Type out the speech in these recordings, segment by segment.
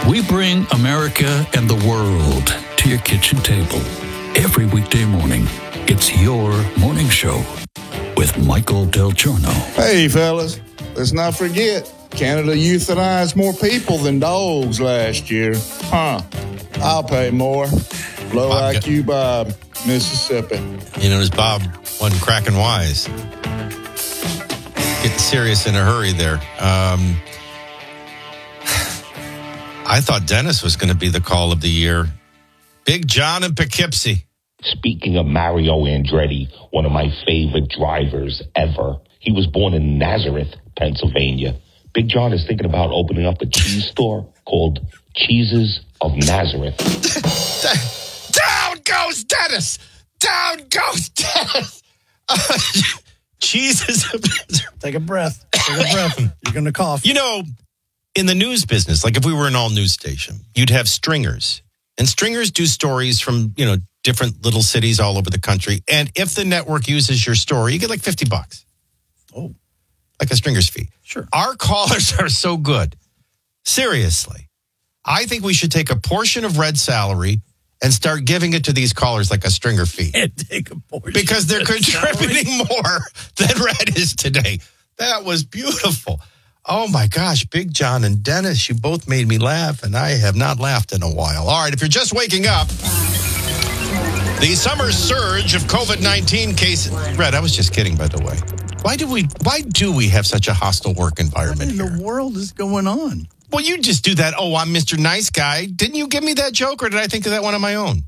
We bring America and the world to your kitchen table. Every weekday morning, it's your morning show with Michael Del Giorno. Hey, fellas, let's not forget, Canada euthanized more people than dogs last year. I'll pay more. Low IQ Bob, Mississippi. You notice Bob wasn't cracking wise. Getting serious in a hurry there. I thought Dennis was going to be the call of the year. Big John in Poughkeepsie. Speaking of Mario Andretti, one of my favorite drivers ever, he was born in Nazareth, Pennsylvania. Big John is thinking about opening up a cheese store called Cheeses of Nazareth. Down goes Dennis! Down goes Dennis! Cheeses of Nazareth. Take a breath. You're going to cough. You know, in the news business, like if we were an all news station, you'd have stringers. And stringers do stories from, different little cities all over the country. And if the network uses your story, you get like $50. Oh. Like a stringer's fee. Sure. Our callers are so good. Seriously. I think we should take a portion of Red's salary and start giving it to these callers like a stringer fee. And take a portion. Because they're contributing more than Red is today. That was beautiful. Oh, my gosh. Big John and Dennis, you both made me laugh, and I have not laughed in a while. All right, if you're just waking up, the summer surge of COVID-19 cases. Red, I was just kidding, by the way. Why do we have such a hostile work environment here? What in the world is going on? Well, you just do that. Oh, I'm Mr. Nice Guy. Didn't you give me that joke, or did I think of that one on my own?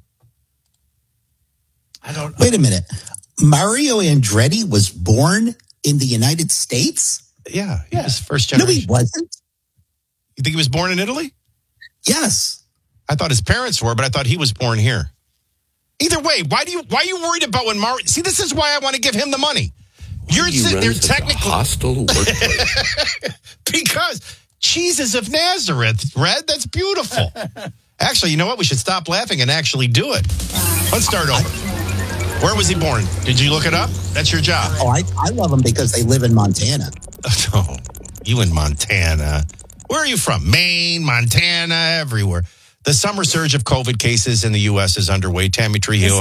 Wait a minute. Mario Andretti was born in the United States? Yeah, he was first generation. No, he wasn't. You think he was born in Italy? Yes. I thought his parents were, but I thought he was born here. Either way, why are you worried about when Mario... See, this is why I want to give him the money. You're sitting there technically... hostile workplace. Because Cheeses of Nazareth, Red, that's beautiful. Actually, you know what? We should stop laughing and actually do it. Let's start over. Where was he born? Did you look it up? That's your job. Oh, I love them because they live in Montana. Oh, you in Montana. Where are you from? Maine, Montana, everywhere. The summer surge of COVID cases in the U.S. is underway. Tammy Trujillo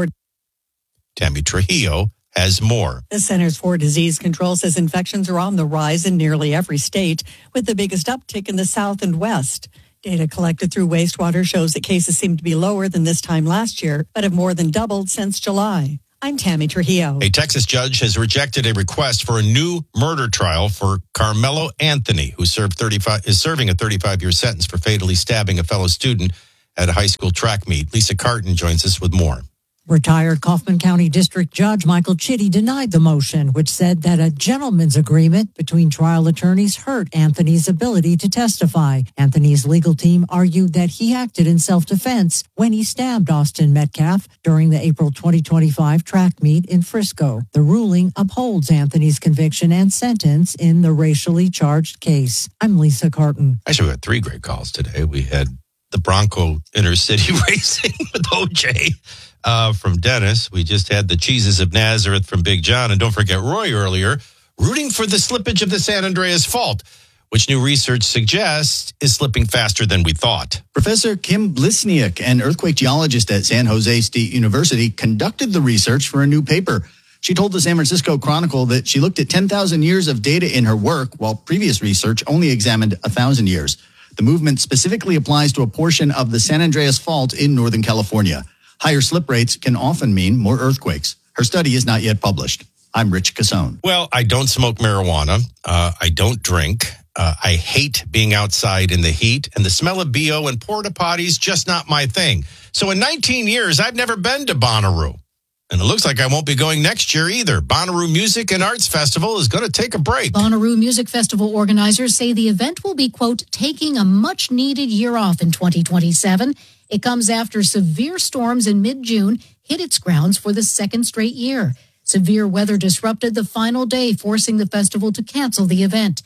has more. The Centers for Disease Control says infections are on the rise in nearly every state, with the biggest uptick in the South and West. Data collected through wastewater shows that cases seem to be lower than this time last year, but have more than doubled since July. I'm Tammy Trujillo. A Texas judge has rejected a request for a new murder trial for Carmelo Anthony, who is serving a 35-year sentence for fatally stabbing a fellow student at a high school track meet. Lisa Carton joins us with more. Retired Kaufman County District Judge Michael Chitty denied the motion, which said that a gentleman's agreement between trial attorneys hurt Anthony's ability to testify. Anthony's legal team argued that he acted in self-defense when he stabbed Austin Metcalf during the April 2025 track meet in Frisco. The ruling upholds Anthony's conviction and sentence in the racially charged case. I'm Lisa Carton. Actually, we had 3 great calls today. We had the Bronco Intercity Racing with OJ. From Dennis. We just had the Cheeses of Nazareth from Big John. And don't forget Roy earlier, rooting for the slippage of the San Andreas Fault, which new research suggests is slipping faster than we thought. Professor Kim Blisniak, an earthquake geologist at San Jose State University, conducted the research for a new paper. She told the San Francisco Chronicle that she looked at 10,000 years of data in her work, while previous research only examined 1,000 years. The movement specifically applies to a portion of the San Andreas Fault in Northern California. Higher slip rates can often mean more earthquakes. Her study is not yet published. I'm Rich Cassone. Well, I don't smoke marijuana. I don't drink. I hate being outside in the heat. And the smell of BO and porta potties, just not my thing. So in 19 years, I've never been to Bonnaroo. And it looks like I won't be going next year either. Bonnaroo Music and Arts Festival is going to take a break. Bonnaroo Music Festival organizers say the event will be, quote, taking a much-needed year off in 2027. It comes after severe storms in mid-June hit its grounds for the second straight year. Severe weather disrupted the final day, forcing the festival to cancel the event.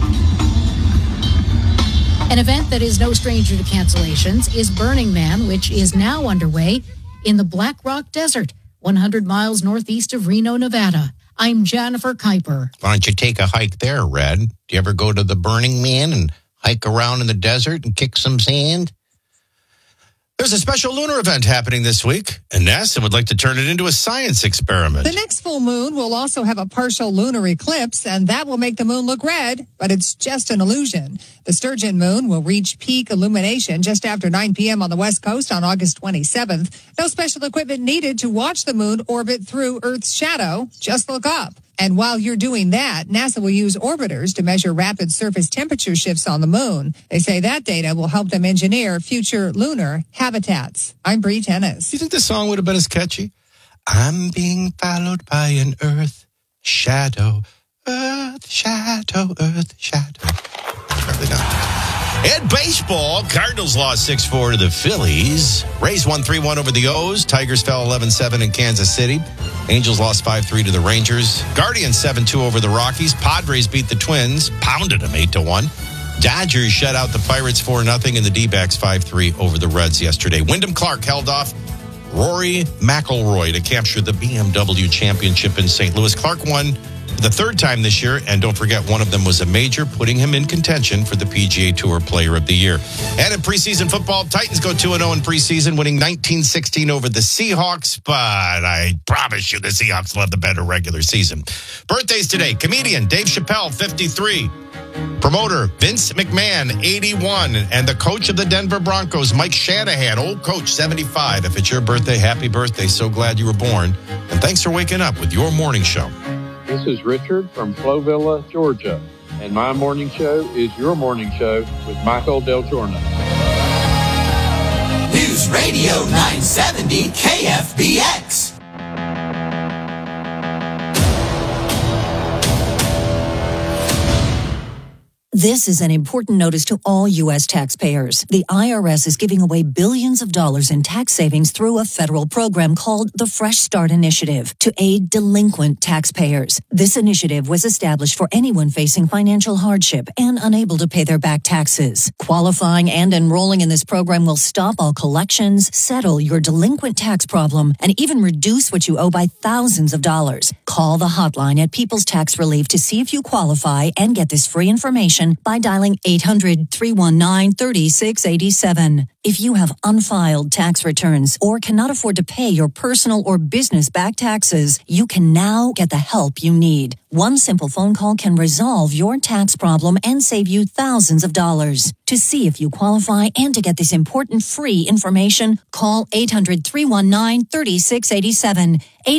An event that is no stranger to cancellations is Burning Man, which is now underway in the Black Rock Desert, 100 miles northeast of Reno, Nevada. I'm Jennifer Kuiper. Why don't you take a hike there, Red? Do you ever go to the Burning Man and hike around in the desert and kick some sand. There's a special lunar event happening this week, and NASA would like to turn it into a science experiment. The next full moon will also have a partial lunar eclipse, and that will make the moon look red, but it's just an illusion. The Sturgeon moon will reach peak illumination just after 9 p.m. on the West Coast on August 27th. No special equipment needed to watch the moon orbit through Earth's shadow. Just look up. And while you're doing that, NASA will use orbiters to measure rapid surface temperature shifts on the moon. They say that data will help them engineer future lunar habitats. I'm Bree Tennis. Do you think this song would have been as catchy? I'm being followed by an Earth shadow. Earth shadow, Earth shadow. Probably not. In baseball, Cardinals lost 6-4 to the Phillies. Rays won 3-1 over the O's. Tigers fell 11-7 in Kansas City. Angels lost 5-3 to the Rangers. Guardians 7-2 over the Rockies. Padres beat the Twins, pounded them 8-1. Dodgers shut out the Pirates 4-0, and the D-backs 5-3 over the Reds yesterday. Wyndham Clark held off Rory McIlroy to capture the BMW Championship in St. Louis. Clark won the third time this year, and don't forget, one of them was a major, putting him in contention for the PGA Tour Player of the Year. And in preseason football, Titans go 2-0 in preseason, winning 19-16 over the Seahawks, but I promise you the Seahawks will have the better regular season. Birthdays today, comedian Dave Chappelle, 53. Promoter Vince McMahon, 81. And the coach of the Denver Broncos, Mike Shanahan, old coach, 75. If it's your birthday, happy birthday. So glad you were born. And thanks for waking up with your morning show. This is Richard from Flovilla, Georgia, and my morning show is your morning show with Michael Del Giorno. News Radio 970 KFBX. This is an important notice to all U.S. taxpayers. The IRS is giving away billions of dollars in tax savings through a federal program called the Fresh Start Initiative to aid delinquent taxpayers. This initiative was established for anyone facing financial hardship and unable to pay their back taxes. Qualifying and enrolling in this program will stop all collections, settle your delinquent tax problem, and even reduce what you owe by thousands of dollars. Call the hotline at People's Tax Relief to see if you qualify and get this free information by dialing 800-319-3687. If you have unfiled tax returns or cannot afford to pay your personal or business back taxes, you can now get the help you need. One simple phone call can resolve your tax problem and save you thousands of dollars. To see if you qualify and to get this important free information, call 800-319-3687.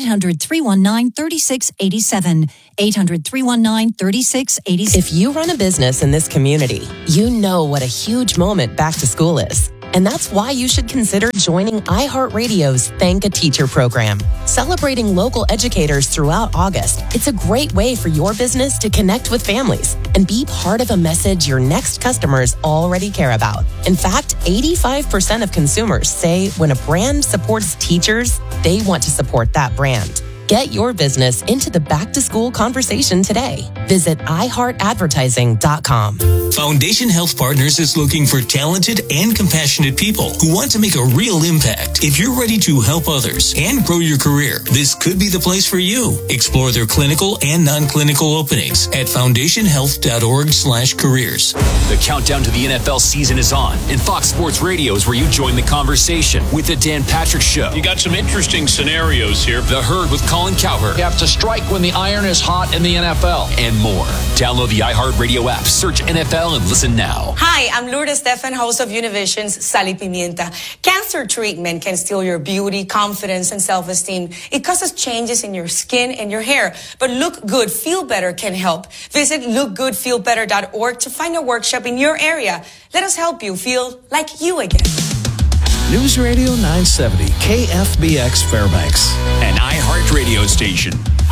800-319-3687. 800-319-3687. If you run a business in this community, you know what a huge moment back to school is. And that's why you should consider joining iHeartRadio's Thank a Teacher program. Celebrating local educators throughout August, it's a great way for your business to connect with families and be part of a message your next customers already care about. In fact, 85% of consumers say when a brand supports teachers, they want to support that brand. Get your business into the back-to-school conversation today. Visit iHeartAdvertising.com. Foundation Health Partners is looking for talented and compassionate people who want to make a real impact. If you're ready to help others and grow your career, this could be the place for you. Explore their clinical and non-clinical openings at foundationhealth.org/careers. The countdown to the NFL season is on, and Fox Sports Radio is where you join the conversation with the Dan Patrick Show. You got some interesting scenarios here. The Herd with Colin Cowherd. You have to strike when the iron is hot in the NFL. And more. Download the iHeartRadio app, search NFL, and listen now. Hi, I'm Lourdes Stefan, host of Univision's Sal y Pimienta. Cancer treatment can steal your beauty, confidence, and self-esteem. It causes changes in your skin and your hair. But Look Good, Feel Better can help. Visit lookgoodfeelbetter.org to find a workshop in your area. Let us help you feel like you again. News Radio 970, KFBX Fairbanks. An iHeart radio station.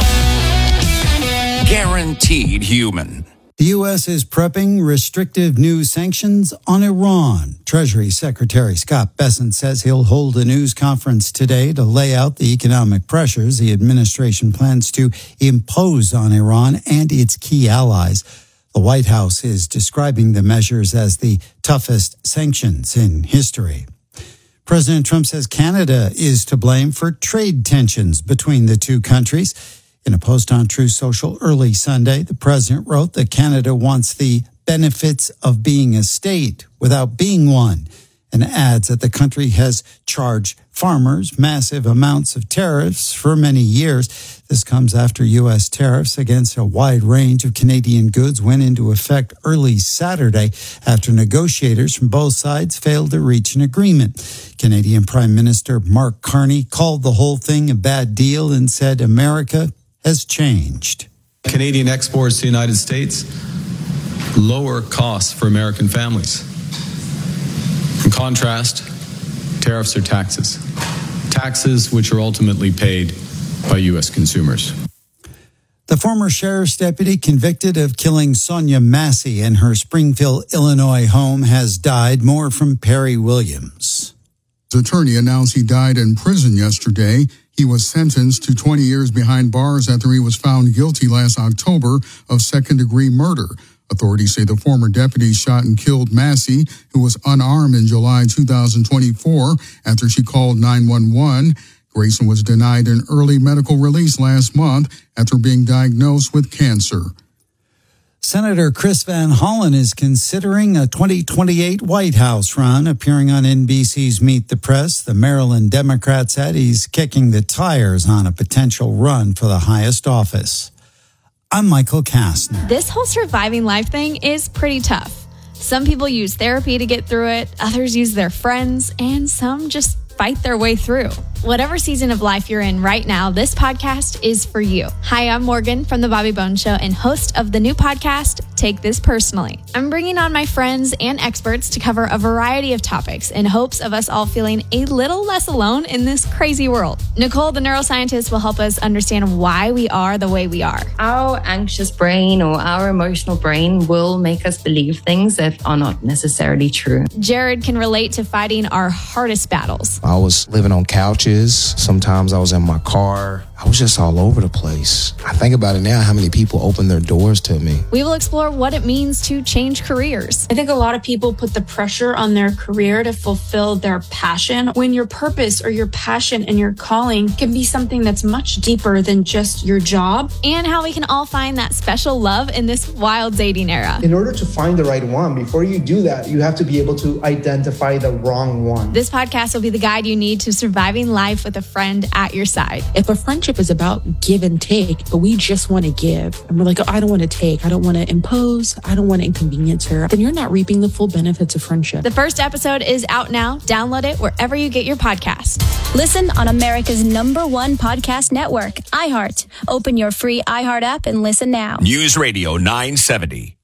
Guaranteed human. The U.S. is prepping restrictive new sanctions on Iran. Treasury Secretary Scott Bessent says he'll hold a news conference today to lay out the economic pressures the administration plans to impose on Iran and its key allies. The White House is describing the measures as the toughest sanctions in history. President Trump says Canada is to blame for trade tensions between the two countries. In a post on Truth Social early Sunday, the president wrote that Canada wants the benefits of being a state without being one, and adds that the country has charged farmers massive amounts of tariffs for many years. This comes after U.S. tariffs against a wide range of Canadian goods went into effect early Saturday after negotiators from both sides failed to reach an agreement. Canadian Prime Minister Mark Carney called the whole thing a bad deal and said America has changed. Canadian exports to the United States lower costs for American families. In contrast, tariffs are taxes. Taxes which are ultimately paid by U.S. consumers. The former sheriff's deputy convicted of killing Sonia Massey in her Springfield, Illinois home has died. More from Perry Williams. His attorney announced he died in prison yesterday. He was sentenced to 20 years behind bars after he was found guilty last October of second-degree murder. Authorities say the former deputy shot and killed Massey, who was unarmed in July 2024 after she called 911. Grayson was denied an early medical release last month after being diagnosed with cancer. Senator Chris Van Hollen is considering a 2028 White House run. Appearing on NBC's Meet the Press, the Maryland Democrat said he's kicking the tires on a potential run for the highest office. I'm Michael Kastner. This whole surviving life thing is pretty tough. Some people use therapy to get through it, others use their friends, and some just fight their way through. Whatever season of life you're in right now, this podcast is for you. Hi, I'm Morgan from The Bobby Bones Show and host of the new podcast, Take This Personally. I'm bringing on my friends and experts to cover a variety of topics in hopes of us all feeling a little less alone in this crazy world. Nicole, the neuroscientist, will help us understand why we are the way we are. Our anxious brain or our emotional brain will make us believe things that are not necessarily true. Jared can relate to fighting our hardest battles. I was living on couches. Sometimes I was in my car. I was just all over the place. I think about it now, how many people opened their doors to me. We will explore what it means to change careers. I think a lot of people put the pressure on their career to fulfill their passion, when your purpose or your passion and your calling can be something that's much deeper than just your job. And how we can all find that special love in this wild dating era. In order to find the right one, before you do that, you have to be able to identify the wrong one. This podcast will be the guide you need to surviving life with a friend at your side. If a friendship is about give and take, but we just want to give, and we're like, oh, I don't want to take, I don't want to impose, I don't want to inconvenience her, then you're not reaping the full benefits of friendship. The first episode is out now. Download it wherever you get your podcast. Listen on America's #1 podcast network, iHeart. Open your free iHeart app and listen now. News Radio 970.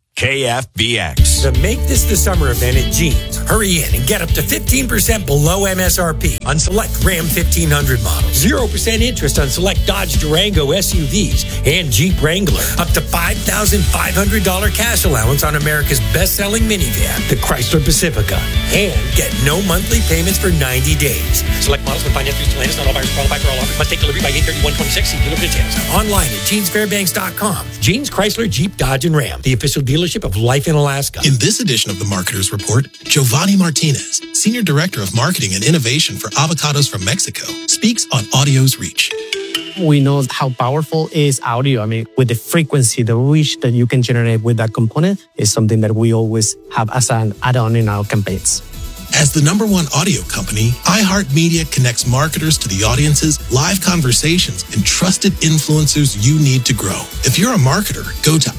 KFBX. The Make This the Summer event at Jeans. Hurry in and get up to 15% below MSRP on select Ram 1500 models. 0% interest on select Dodge Durango SUVs and Jeep Wrangler. Up to $5,500 cash allowance on America's best-selling minivan, the Chrysler Pacifica. And get no monthly payments for 90 days. Select models with finance through Stellantis. Not all buyers qualify for all offers. Must take delivery by 8/31/26. See dealer details. Online at JeansFairbanks.com. Jeans, Chrysler, Jeep, Dodge, and Ram. The official dealership of Life in Alaska. In this edition of the Marketer's Report, Giovanni Martinez, Senior Director of Marketing and Innovation for Avocados from Mexico, speaks on audio's reach. We know how powerful is audio. I mean, with the frequency, the reach that you can generate with that component is something that we always have as an add-on in our campaigns. As the #1 audio company, iHeartMedia connects marketers to the audiences, live conversations, and trusted influencers you need to grow. If you're a marketer, go to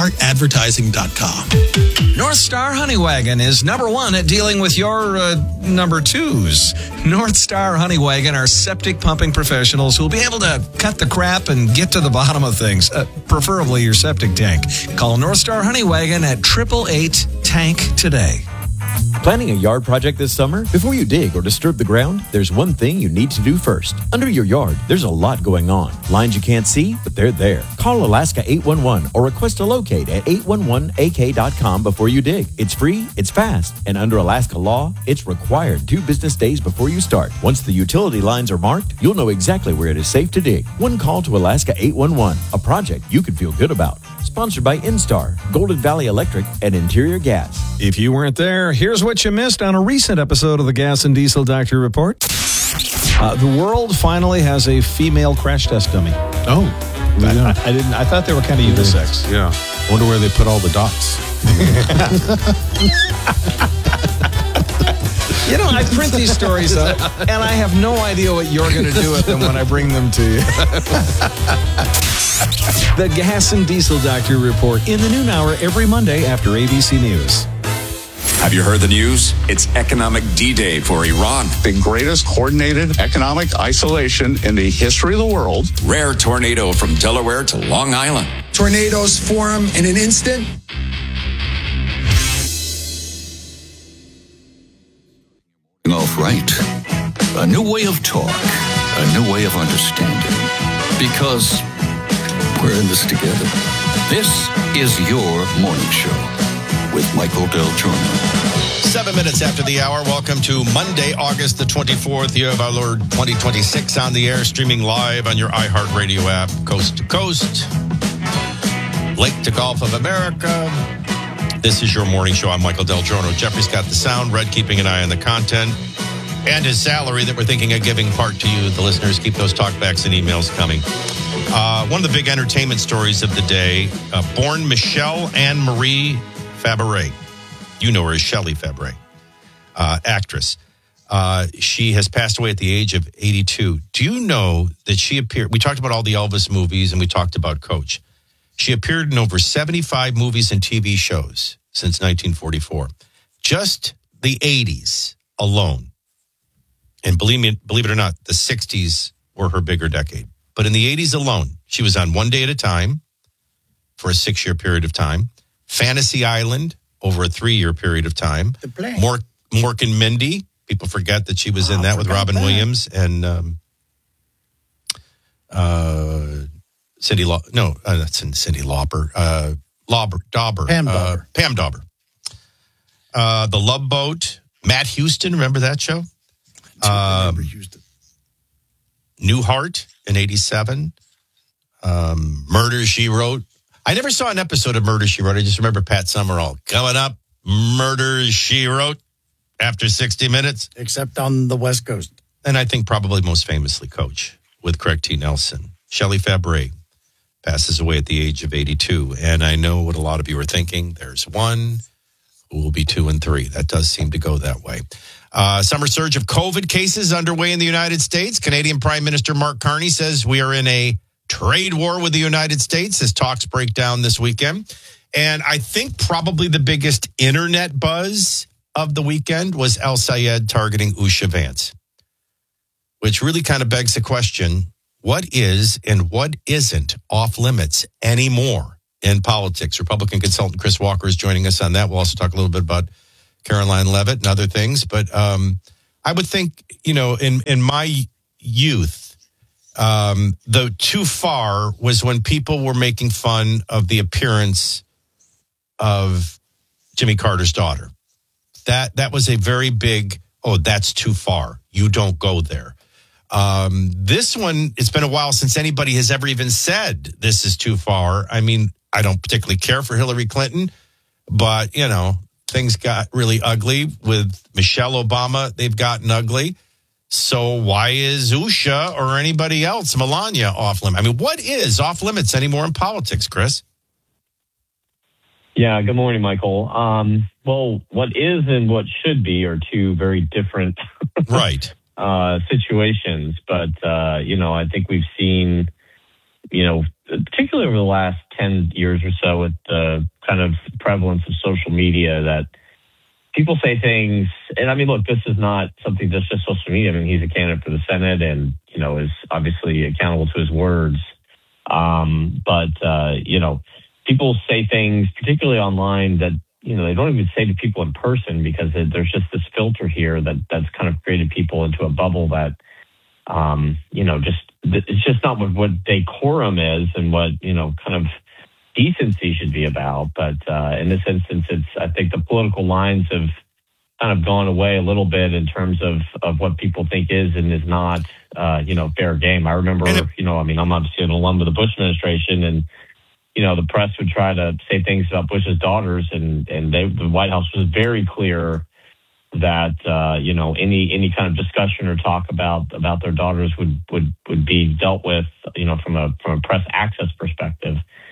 iHeartAdvertising.com. North Star Honeywagon is #1 at dealing with your number twos. North Star Honeywagon are septic pumping professionals who will be able to cut the crap and get to the bottom of things, preferably your septic tank. Call North Star Honeywagon at 888-TANK today. Planning a yard project this summer? Before you dig or disturb the ground, there's one thing you need to do first. Under your yard, there's a lot going on. Lines you can't see, but they're there. Call Alaska 811 or request a locate at 811ak.com before you dig. It's free, it's fast, and under Alaska law, it's required 2 business days before you start. Once the utility lines are marked, you'll know exactly where it is safe to dig. One call to Alaska 811, a project you can feel good about. Sponsored by Instar, Golden Valley Electric, and Interior Gas. If you weren't there, here's what you missed on a recent episode of the Gas and Diesel Doctor Report. The world finally has a female crash test dummy. Oh. I thought they were kind of unisex. Yeah. Wonder where they put all the dots. You know, I print these stories up, and I have no idea what you're going to do with them when I bring them to you. The Gas and Diesel Doctor Report in the noon hour every Monday after ABC News. Have you heard the news? It's Economic D-Day for Iran. The greatest coordinated economic isolation in the history of the world. Rare tornado from Delaware to Long Island. Tornadoes form in an instant. Off right. A new way of talk. A new way of understanding. Because we're in this together. This is your morning show with Michael Del Giorno. 7 minutes after the hour. Welcome to Monday, August the 24th, year of our Lord 2026, on the air, streaming live on your iHeartRadio app, coast to coast, Lake to Gulf of America. This is your morning show. I'm Michael Del Giorno. Jeffrey's got the sound. Red keeping an eye on the content. And his salary that we're thinking of giving part to you, the listeners. Keep those talkbacks and emails coming. One of the big entertainment stories of the day, born Michelle Anne Marie Fabre. You know her as Shelley Fabre, actress. She has passed away at the age of 82. Do you know that she appeared? We talked about all the Elvis movies, and we talked about Coach. She appeared in over 75 movies and TV shows since 1944. Just the 80s alone. And believe it or not, the 60s were her bigger decade. But in the 80s alone, she was on One Day at a Time for a 6-year period of time. Fantasy Island over a 3-year period of time. Mork and Mindy. People forget that she was in that with Robin Williams and Cindy Lauper. No, that's Cindy Lauper. Dauber. Pam Dauber. Pam Dauber. The Love Boat. Matt Houston. Remember that show? Remember Houston. Newhart in 87. Murder, She Wrote. I never saw an episode of Murder, She Wrote. I just remember Pat Summerall. Coming up, Murder, She Wrote after 60 Minutes. Except on the West Coast. And I think probably most famously Coach with Craig T. Nelson. Shelley Fabre passes away at the age of 82. And I know what a lot of you are thinking. There's one who will be 2 and 3. That does seem to go that way. Summer surge of COVID cases underway in the United States. Canadian Prime Minister Mark Carney says we are in a trade war with the United States as talks break down this weekend. And I think probably the biggest internet buzz of the weekend was El Sayed targeting Usha Vance, which really kind of begs the question, what is and what isn't off limits anymore in politics? Republican consultant Chris Walker is joining us on that. We'll also talk a little bit about Caroline Leavitt and other things. But I would think, in my youth, the too far was when people were making fun of the appearance of Jimmy Carter's daughter. That was a very big, that's too far. You don't go there. This one, it's been a while since anybody has ever even said this is too far. I mean, I don't particularly care for Hillary Clinton, but, things got really ugly with Michelle Obama. They've gotten ugly. So why is Usha or anybody else, Melania, off limits? I mean, what is off limits anymore in politics, Chris? Yeah, good morning, Michael. Well, what is and what should be are two very different right situations. But, I think we've seen, particularly over the last 10 years or so with the kind of prevalence of social media, that people say things, and I mean, look, this is not something that's just social media. I mean, he's a candidate for the Senate and, is obviously accountable to his words. But people say things, particularly online, that, they don't even say to people in person because there's just this filter here that's kind of created people into a bubble that, it's just not what decorum is and what, kind of decency should be about. But in this instance, I think the political lines have kind of gone away a little bit in terms of what people think is and is not, fair game. I remember, I'm obviously an alum of the Bush administration, and, the press would try to say things about Bush's daughters, and the White House was very clear that, any kind of discussion or talk about their daughters would be dealt with, from a press access perspective.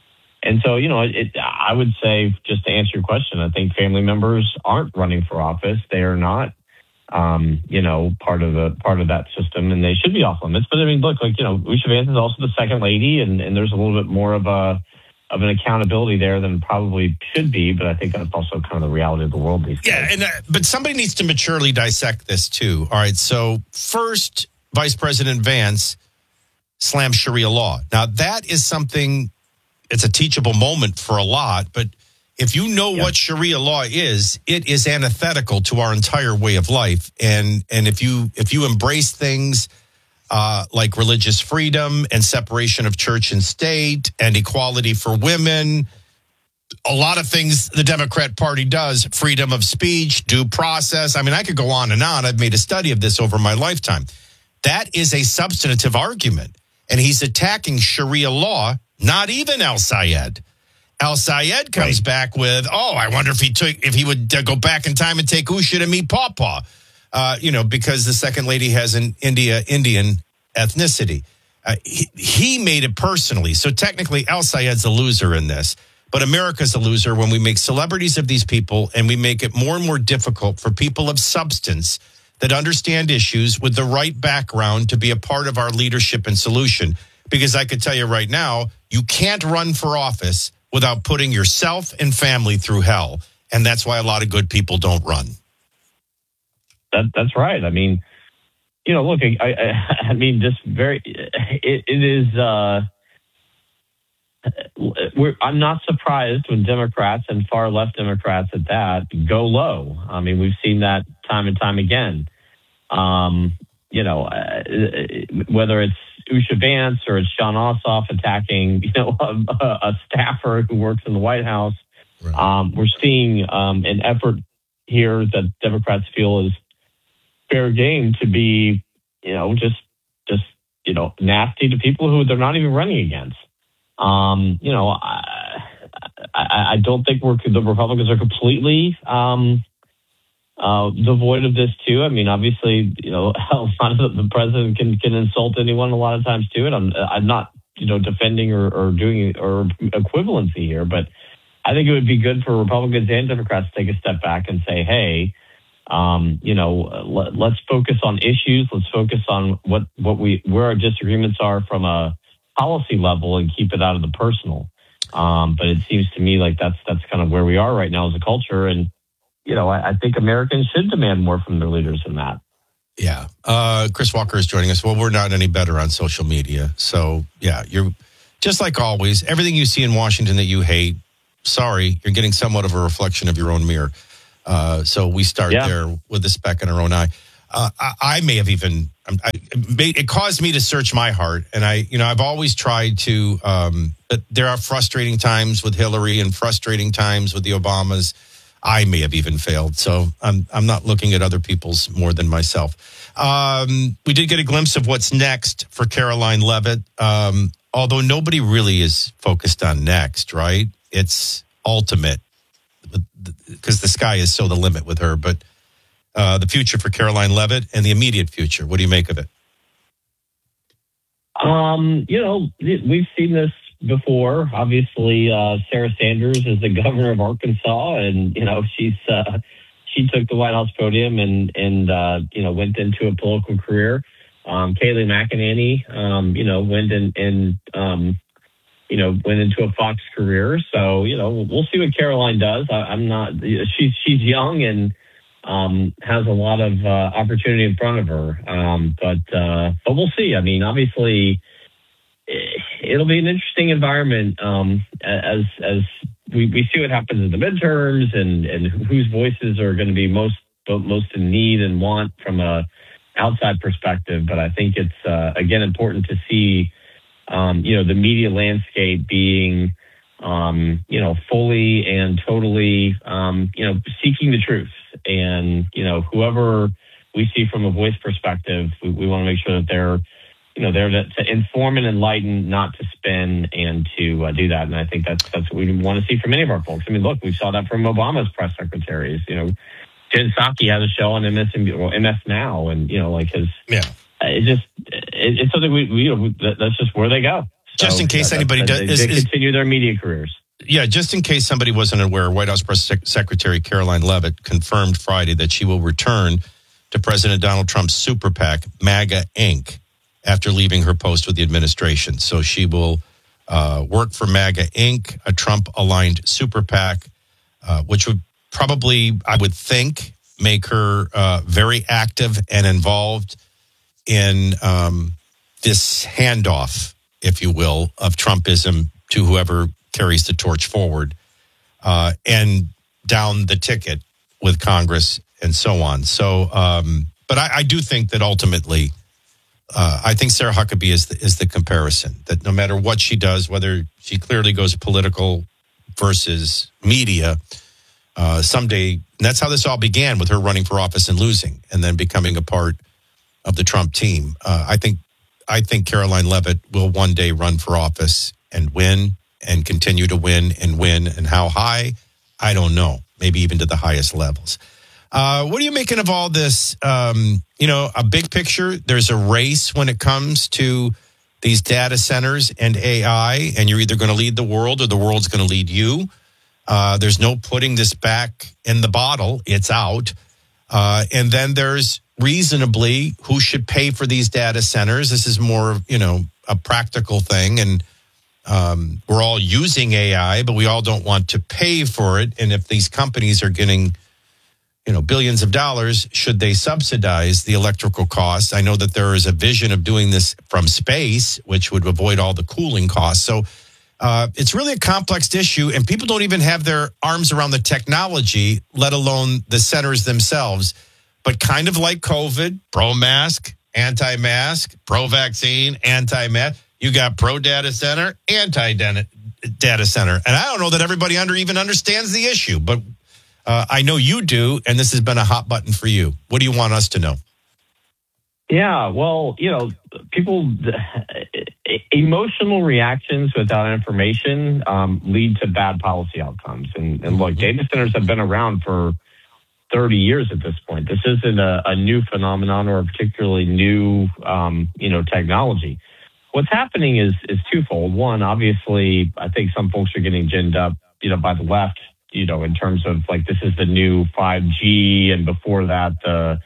And so, I would say, just to answer your question, I think family members aren't running for office. They are not, part of that system, and they should be off limits. But I mean, look, Usha Vance is also the second lady, and there's a little bit more of an accountability there than probably should be. But I think that's also kind of the reality of the world these days. Yeah, but somebody needs to maturely dissect this too. All right, so first, Vice President Vance slammed Sharia law. Now that is something. It's a teachable moment for a lot, but if you know what Sharia law is, it is antithetical to our entire way of life. And if you embrace things like religious freedom and separation of church and state and equality for women, a lot of things the Democrat Party does, freedom of speech, due process. I mean, I could go on and on. I've made a study of this over my lifetime. That is a substantive argument. And he's attacking Sharia law. Not even El Sayed. El Sayed comes back with, I wonder if he would go back in time and take Usha to meet Pawpaw, because the second lady has an Indian ethnicity. He made it personally. So technically, El Sayed's a loser in this. But America's a loser when we make celebrities of these people and we make it more and more difficult for people of substance that understand issues with the right background to be a part of our leadership and solution. Because I could tell you right now, you can't run for office without putting yourself and family through hell. And that's why a lot of good people don't run. That's right. I mean, look, I mean, just it is, I'm not surprised when Democrats and far left Democrats at that go low. I mean, we've seen that time and time again. Whether it's Usha Vance or it's Sean Ossoff attacking, a staffer who works in the White House. Right. We're seeing an effort here that Democrats feel is fair game to be, just nasty to people who they're not even running against. I don't think the Republicans are completely devoid of this too. I mean, obviously, a lot of the president can insult anyone a lot of times too. And I'm not, defending or doing or equivalency here, but I think it would be good for Republicans and Democrats to take a step back and say, hey, let's focus on issues. Let's focus on where our disagreements are from a policy level and keep it out of the personal. But it seems to me like that's kind of where we are right now as a culture. And, I think Americans should demand more from their leaders than that. Yeah. Chris Walker is joining us. Well, we're not any better on social media. So, yeah, you're just like always. Everything you see in Washington that you hate, sorry, you're getting somewhat of a reflection of your own mirror. So we start there with a speck in our own eye. I may have even, it caused me to search my heart. And I've always tried to, but there are frustrating times with Hillary and frustrating times with the Obamas. I may have even failed. So I'm not looking at other people's more than myself. We did get a glimpse of what's next for Caroline Leavitt. Although nobody really is focused on next, right? It's ultimate because the sky is so the limit with her. But the future for Caroline Leavitt and the immediate future, what do you make of it? We've seen this before. Obviously, Sarah Sanders is the governor of Arkansas, and she took the White House podium and went into a political career. Kayleigh McEnany, went into a Fox career. So we'll see what Caroline does. I'm not. She's young and has a lot of opportunity in front of her. But we'll see. I mean, obviously, it'll be an interesting environment as we see what happens in the midterms and whose voices are going to be most in need and want from a outside perspective. But I think it's again important to see the media landscape being fully and totally seeking the truth. And whoever we see from a voice perspective, we want to make sure that they're there to inform and enlighten, not to spin, and to do that. And I think that's what we want to see from many of our folks. I mean, look, we saw that from Obama's press secretaries. Jen Psaki has a show on MS Now, and it's something we that's just where they go. Just in case anybody does, they continue their media careers. Yeah, just in case somebody wasn't aware, White House Press Secretary Caroline Leavitt confirmed Friday that she will return to President Donald Trump's super PAC, MAGA Inc., after leaving her post with the administration. So she will work for MAGA Inc., a Trump-aligned super PAC, which would probably, I would think, make her very active and involved in this handoff, if you will, of Trumpism to whoever carries the torch forward and down the ticket with Congress and so on. So, but I do think that ultimately, I think Sarah Huckabee is the comparison, that no matter what she does, whether she clearly goes political versus media, someday, and that's how this all began with her running for office and losing and then becoming a part of the Trump team. I think Caroline Leavitt will one day run for office and win and continue to win. And how high, I don't know. Maybe even to the highest levels. What are you making of all this? A big picture, there's a race when it comes to these data centers and AI, and you're either going to lead the world or the world's going to lead you. There's no putting this back in the bottle. It's out. And then there's reasonably who should pay for these data centers. This is more, a practical thing. And we're all using AI, but we all don't want to pay for it. And if these companies are getting, billions of dollars, should they subsidize the electrical costs? I know that there is a vision of doing this from space, which would avoid all the cooling costs. So it's really a complex issue, and people don't even have their arms around the technology, let alone the centers themselves. But kind of like COVID, pro-mask, anti-mask, pro-vaccine, anti-mask, you got pro-data center, anti-data center. And I don't know that everybody even understands the issue, but I know you do, and this has been a hot button for you. What do you want us to know? Yeah, well, people, emotional reactions without information lead to bad policy outcomes. And look, data centers have been around for 30 years at this point. This isn't a new phenomenon or a particularly new, technology. What's happening is twofold. One, obviously, I think some folks are getting ginned up, by the left, in terms of like, this is the new 5G. And before that,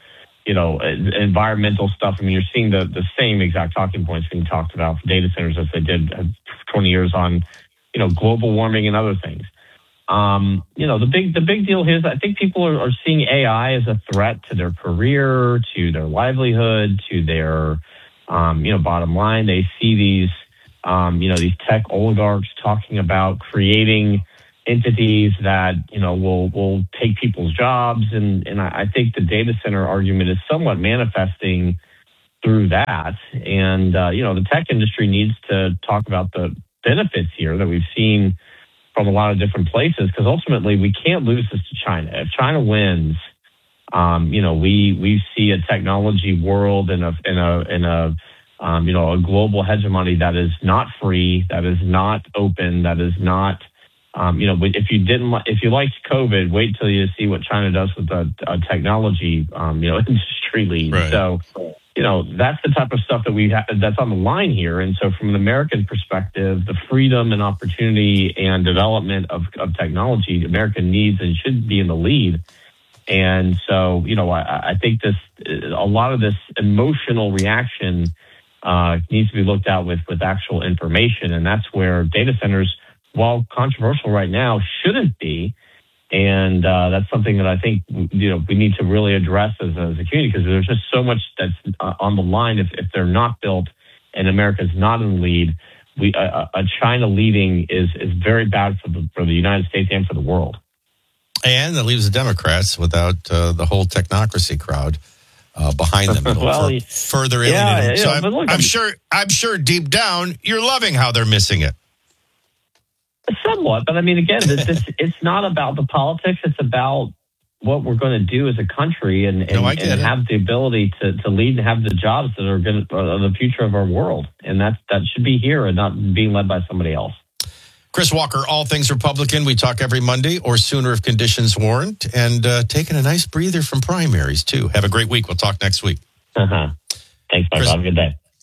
environmental stuff. I mean, you're seeing the same exact talking points being talked about for data centers as they did 20 years on, global warming and other things. The big deal here is I think people are seeing AI as a threat to their career, to their livelihood, to their, bottom line. They see these, these tech oligarchs talking about creating entities that, will take people's jobs. And I think the data center argument is somewhat manifesting through that. And, the tech industry needs to talk about the benefits here that we've seen from a lot of different places, because ultimately we can't lose this to China. If China wins, we see a technology world and a global hegemony that is not free, that is not open, that is not, if you liked COVID, wait till you see what China does with the technology, industry lead. Right. So, that's the type of stuff that that's on the line here. And so from an American perspective, the freedom and opportunity and development of technology, America needs and should be in the lead. And so, I think a lot of this emotional reaction needs to be looked at with actual information. And that's where data centers, while controversial right now, shouldn't be. And that's something that I think, we need to really address as a community, because there's just so much that's on the line if they're not built and America's not in the lead. A China leading is very bad for the United States and for the world. And that leaves the Democrats without the whole technocracy crowd behind them. Further alienating. So I'm sure deep down you're loving how they're missing it. Somewhat, but I mean, again, it's not about the politics. It's about what we're going to do as a country and have the ability to lead and have the jobs that are going to the future of our world. And that should be here and not being led by somebody else. Chris Walker, All Things Republican. We talk every Monday or sooner if conditions warrant, and taking a nice breather from primaries too. Have a great week. We'll talk next week. Thanks, Michael. Have a good day.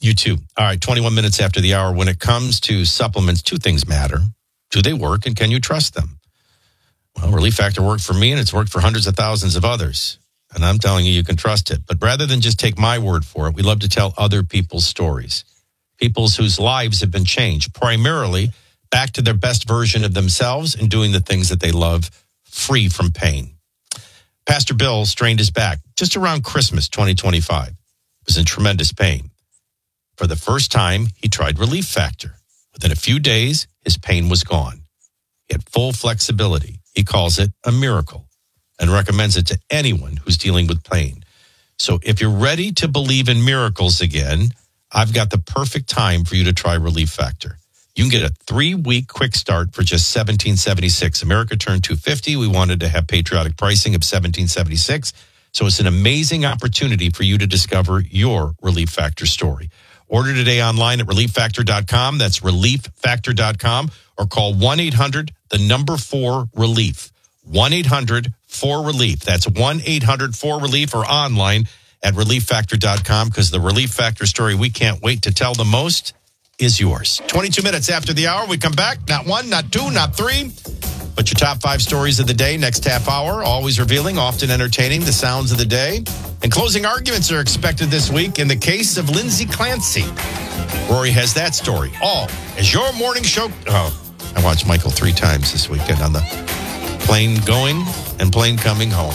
You too. All right, 21 minutes after the hour. When it comes to supplements, two things matter. Do they work, and can you trust them? Well, Relief Factor worked for me, and it's worked for hundreds of thousands of others. And I'm telling you, you can trust it. But rather than just take my word for it, we love to tell other people's stories. People's whose lives have been changed, primarily back to their best version of themselves and doing the things that they love, free from pain. Pastor Bill strained his back just around Christmas 2025. He was in tremendous pain. For the first time, he tried Relief Factor. Within a few days, his pain was gone. He had full flexibility. He calls it a miracle and recommends it to anyone who's dealing with pain. So if you're ready to believe in miracles again, I've got the perfect time for you to try Relief Factor. You can get a 3-week quick start for just $17.76. America turned $250. We wanted to have patriotic pricing of $17.76. So it's an amazing opportunity for you to discover your Relief Factor story. Order today online at relieffactor.com. That's relieffactor.com, or call 1-800-4-RELIEF. 1-800-4-RELIEF. That's 1-800-4-RELIEF, or online at relieffactor.com, because the Relief Factor story we can't wait to tell the most is yours. 22 minutes after the hour, we come back. Not one, not two, not three, but your top 5 stories of the day next half hour. Always revealing, often entertaining, the sounds of the day. And closing arguments are expected this week in the case of Lindsay Clancy. Rory has that story. All as your morning show. Oh, I watched Michael 3 times this weekend on the plane going and plane coming home.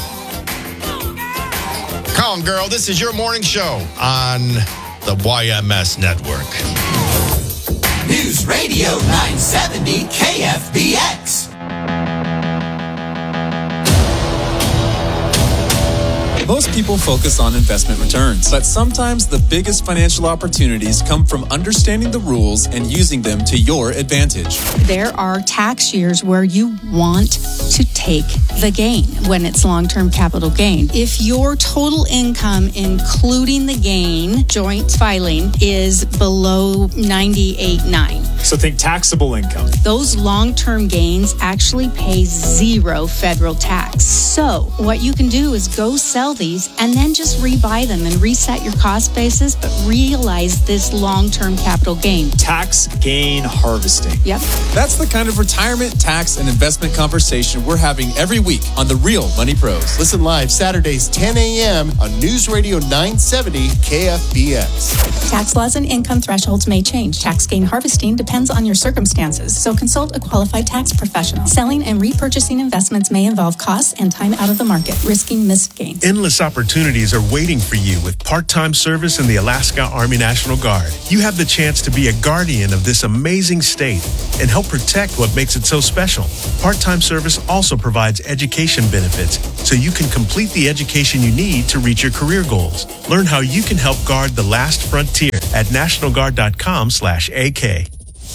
Come on, girl. This is your morning show on the YMS Network. News Radio 970 KFBX. Most people focus on investment returns, but sometimes the biggest financial opportunities come from understanding the rules and using them to your advantage. There are tax years where you want to take the gain when it's long-term capital gain. If your total income, including the gain, joint filing, is below $98,900. So think taxable income. Those long-term gains actually pay 0 federal tax. So what you can do is go sell these and then just rebuy them and reset your cost basis, but realize this long-term capital gain. Tax gain harvesting. Yep. That's the kind of retirement, tax, and investment conversation we're having every week on The Real Money Pros. Listen live Saturdays 10 a.m. on News Radio 970 KFBX. Tax laws and income thresholds may change. Tax gain harvesting depends on your circumstances, so consult a qualified tax professional. Selling and repurchasing investments may involve costs and time out of the market, risking missed gains. Endless opportunities are waiting for you with part-time service in the Alaska Army National Guard. You have the chance to be a guardian of this amazing state and help protect what makes it so special. Part-time service also provides education benefits, so you can complete the education you need to reach your career goals. Learn how you can help guard the last frontier at nationalguard.com/AK.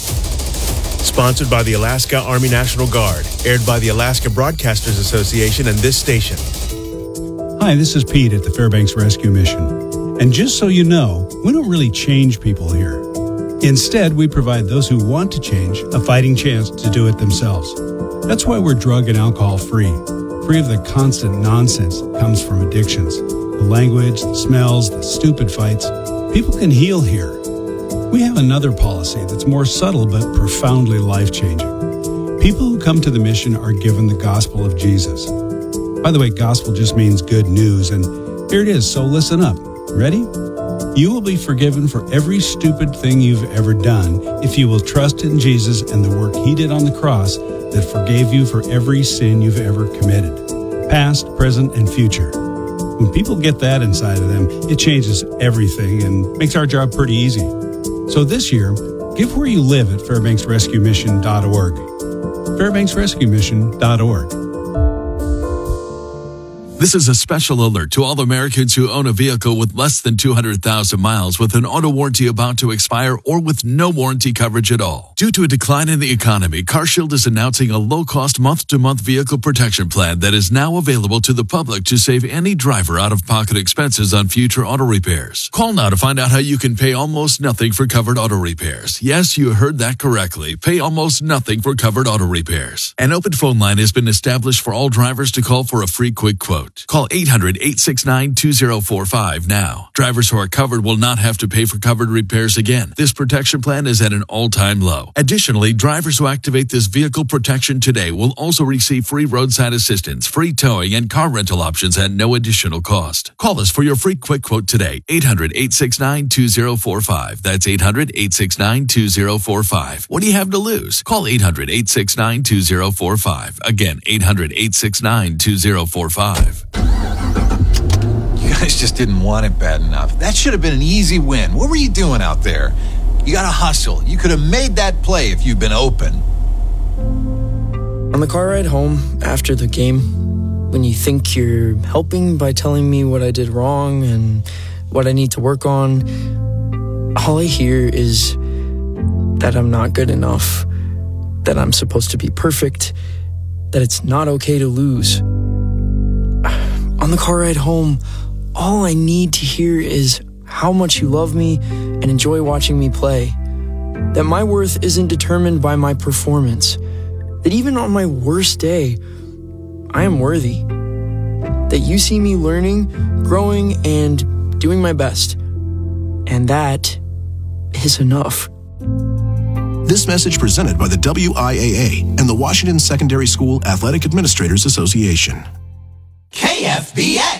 Sponsored by the Alaska Army National Guard. Aired by the Alaska Broadcasters Association and this station. Hi, this is Pete at the Fairbanks Rescue Mission. And just so you know, we don't really change people here. Instead, we provide those who want to change a fighting chance to do it themselves. That's why we're drug and alcohol free of the constant nonsense that comes from addictions. The language, the smells, the stupid fights. People can heal here. We have another policy that's more subtle but profoundly life-changing. People who come to the mission are given the gospel of Jesus. By the way, gospel just means good news, and here it is, so listen up. Ready? You will be forgiven for every stupid thing you've ever done if you will trust in Jesus and the work he did on the cross that forgave you for every sin you've ever committed, past, present, and future. When people get that inside of them, it changes everything and makes our job pretty easy. So this year, give where you live at FairbanksRescueMission.org. FairbanksRescueMission.org. This is a special alert to all Americans who own a vehicle with less than 200,000 miles with an auto warranty about to expire or with no warranty coverage at all. Due to a decline in the economy, CarShield is announcing a low-cost month-to-month vehicle protection plan that is now available to the public to save any driver out-of-pocket expenses on future auto repairs. Call now to find out how you can pay almost nothing for covered auto repairs. Yes, you heard that correctly. Pay almost nothing for covered auto repairs. An open phone line has been established for all drivers to call for a free quick quote. quote. Call 800-869-2045 now. Drivers who are covered will not have to pay for covered repairs again. This protection plan is at an all-time low. Additionally, drivers who activate this vehicle protection today will also receive free roadside assistance, free towing, and car rental options at no additional cost. Call us for your free quick quote today. 800-869-2045. That's 800-869-2045. What do you have to lose? Call 800-869-2045. Again, 800-869-2045. You guys just didn't want it bad enough. That should have been an easy win. What were you doing out there? You got to hustle. You could have made that play if you'd been open. On the car ride home after the game, when you think you're helping by telling me what I did wrong and what I need to work on, all I hear is that I'm not good enough, that I'm supposed to be perfect, that it's not okay to lose. On the car ride home, all I need to hear is how much you love me and enjoy watching me play, that my worth isn't determined by my performance, that even on my worst day, I am worthy, that you see me learning, growing, and doing my best, and that is enough. This message presented by the WIAA and the Washington Secondary School Athletic Administrators Association. KFBX.